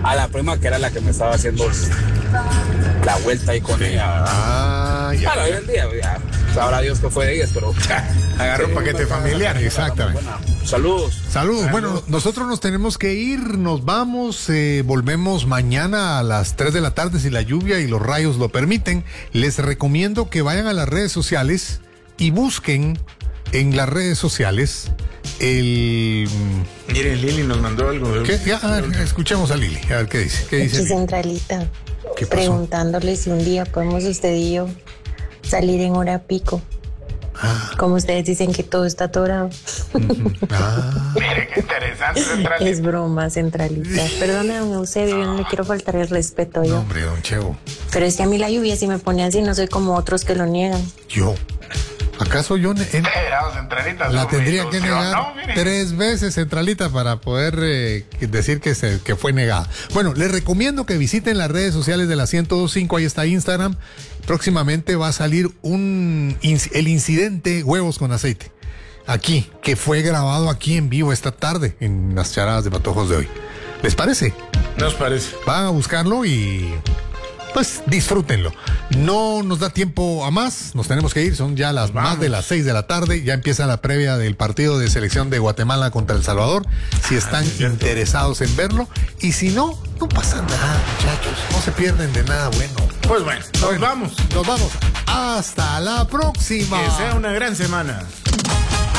a la prima que era la que me estaba haciendo la vuelta ahí con ella. Ya. Hoy en día, ya, sabrá Dios que fue de ellas, pero agarró un paquete familiar, exactamente. Saludos. Bueno, nosotros nos tenemos que ir, nos vamos, volvemos mañana a las 3 de la tarde si la lluvia y los rayos lo permiten. Les recomiendo que vayan a las redes sociales y busquen en las redes sociales el... Miren, Lili nos mandó algo. ¿Qué? Escuchemos a Lili, a ver qué dice. ¿Qué dice? Aquí Centralita, ¿Qué pasó? preguntándole si un día podemos usted y yo salir en hora pico. Como ustedes dicen que todo está atorado. Mire, qué interesante, Centralita. Es broma, Centralita. Perdóname, don Eusebio, yo no le quiero faltar el respeto yo. No, hombre, don Chevo. Pero es que a mí la lluvia si me pone así, no soy como otros que lo niegan. Yo. ¿Acaso yo Centralita, la no, tendría que ilusión. negar No, mire. 3 veces, Centralita, para poder decir que fue negada? Bueno, les recomiendo que visiten las redes sociales de la 102.5, ahí está Instagram. Próximamente va a salir el incidente Huevos con Aceite. Aquí, que fue grabado aquí en vivo esta tarde en las charadas de patojos de hoy. ¿Les parece? Nos parece. Van a buscarlo y pues disfrútenlo. No nos da tiempo a más, nos tenemos que ir, son ya más de las 6 de la tarde, ya empieza la previa del partido de selección de Guatemala contra El Salvador, si están interesados en verlo, y si no, no pasa nada, muchachos, no se pierden de nada bueno. Pues bueno, nos vamos. Nos vamos, hasta la próxima. Que sea una gran semana.